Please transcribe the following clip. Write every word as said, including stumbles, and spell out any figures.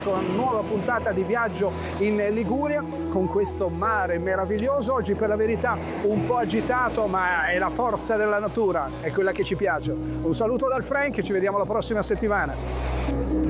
con una nuova puntata di viaggio in Liguria con questo mare meraviglioso, oggi per la verità un po' agitato, ma è la forza della natura, è quella che ci piace. Un saluto dal Frank e ci vediamo la prossima settimana.